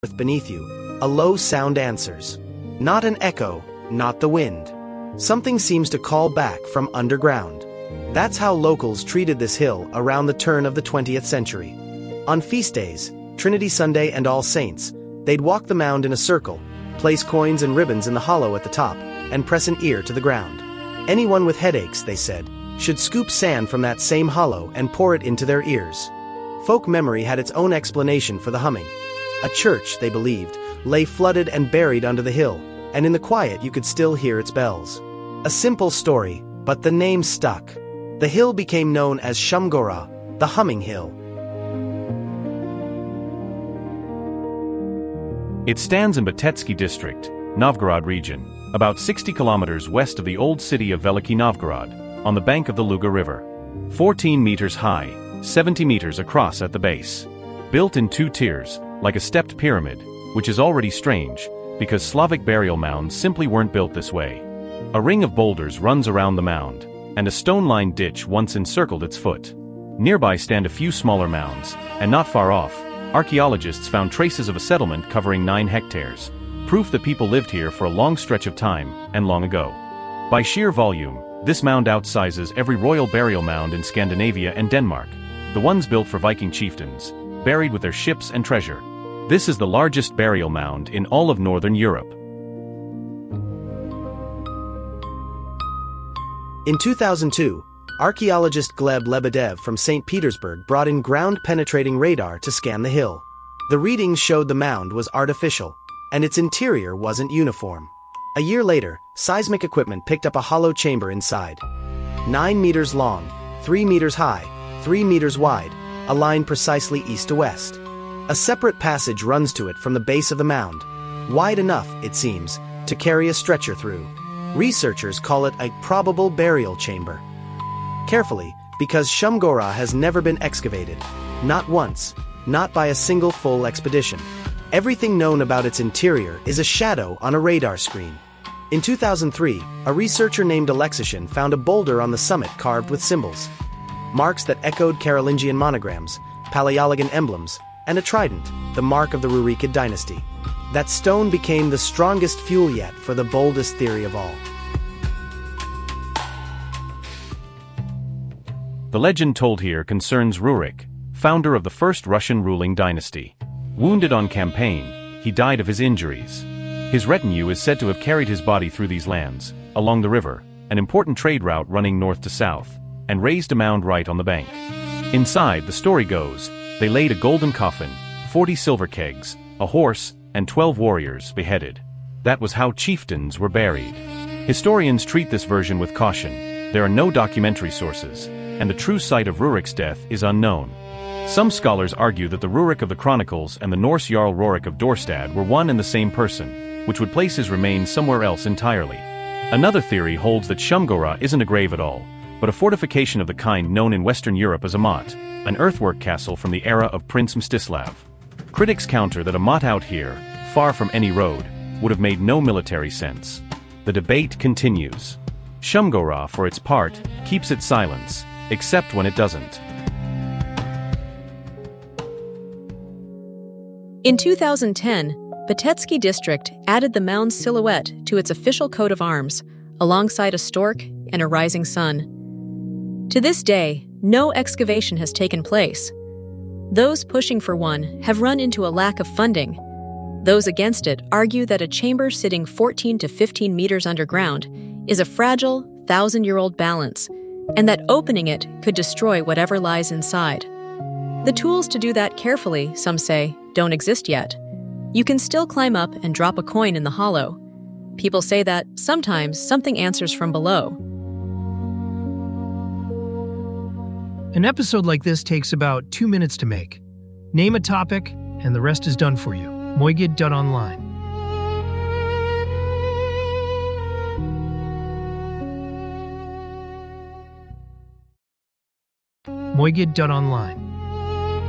earth beneath you, a low sound answers. Not an echo, not the wind. Something seems to call back from underground. That's how locals treated this hill around the turn of the 20th century. On feast days, Trinity Sunday and All Saints, they'd walk the mound in a circle, place coins and ribbons in the hollow at the top, and press an ear to the ground. Anyone with headaches, they said, should scoop sand from that same hollow and pour it into their ears. Folk memory had its own explanation for the humming. A church, they believed, lay flooded and buried under the hill, and in the quiet you could still hear its bells. A simple story, but the name stuck. The hill became known as Shumgora, the Humming Hill. It stands in Betetsky district, Novgorod region, about 60 kilometers west of the old city of Veliky Novgorod, on the bank of the Luga River. 14 meters high, 70 meters across at the base. Built in 2 tiers, like a stepped pyramid, which is already strange, because Slavic burial mounds simply weren't built this way. A ring of boulders runs around the mound, and a stone-lined ditch once encircled its foot. Nearby stand a few smaller mounds, and not far off, archaeologists found traces of a settlement covering 9 hectares, proof that people lived here for a long stretch of time, and long ago. By sheer volume, this mound outsizes every royal burial mound in Scandinavia and Denmark, the ones built for Viking chieftains, buried with their ships and treasure. This is the largest burial mound in all of Northern Europe. In 2002, archaeologist Gleb Lebedev from St. Petersburg brought in ground-penetrating radar to scan the hill. The readings showed the mound was artificial, and its interior wasn't uniform. A year later, seismic equipment picked up a hollow chamber inside. 9 meters long, 3 meters high, 3 meters wide, aligned precisely east to west. A separate passage runs to it from the base of the mound, wide enough, it seems, to carry a stretcher through. Researchers call it a probable burial chamber. Carefully, because Shumgora has never been excavated. Not once, not by a single full expedition. Everything known about its interior is a shadow on a radar screen. In 2003, a researcher named Alexishin found a boulder on the summit carved with symbols. Marks that echoed Carolingian monograms, Paleologan emblems, and a trident, the mark of the Rurikid dynasty. That stone became the strongest fuel yet for the boldest theory of all. The legend told here concerns Rurik, founder of the first Russian ruling dynasty. Wounded on campaign, he died of his injuries. His retinue is said to have carried his body through these lands, along the river, an important trade route running north to south, and raised a mound right on the bank. Inside, the story goes, they laid a golden coffin, 40 silver kegs, a horse, and 12 warriors beheaded. That was how chieftains were buried. Historians treat this version with caution. There are no documentary sources, and the true site of Rurik's death is unknown. Some scholars argue that the Rurik of the Chronicles and the Norse Jarl Rorik of Dorstad were one and the same person, which would place his remains somewhere else entirely. Another theory holds that Shumgora isn't a grave at all, but a fortification of the kind known in Western Europe as a motte, an earthwork castle from the era of Prince Mstislav. Critics counter that a motte out here, far from any road, would have made no military sense. The debate continues. Shumgora, for its part, keeps its silence, except when it doesn't. In 2010, Betetsky district added the mound's silhouette to its official coat of arms, alongside a stork and a rising sun. To this day, no excavation has taken place. Those pushing for one have run into a lack of funding. Those against it argue that a chamber sitting 14 to 15 meters underground is a fragile, 1,000-year-old balance, and that opening it could destroy whatever lies inside. The tools to do that carefully, some say, don't exist yet. You can still climb up and drop a coin in the hollow. People say that sometimes something answers from below. An episode like this takes about 2 minutes to make. Name a topic, and the rest is done for you. Moigid.online. Moigid.online.